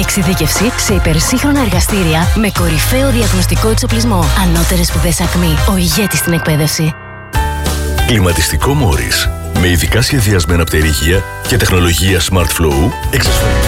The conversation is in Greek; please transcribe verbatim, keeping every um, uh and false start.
Εξειδίκευση σε υπερσύγχρονα εργαστήρια με κορυφαίο διαγνωστικό εξοπλισμό. Ανώτερες σπουδές Ακμή. Ο ηγέτης στην εκπαίδευση. Κλιματιστικό Μόρις. Με ειδικά σχεδιασμένα πτερίγια και τεχνολογία Smart Flow εξασφαλίζει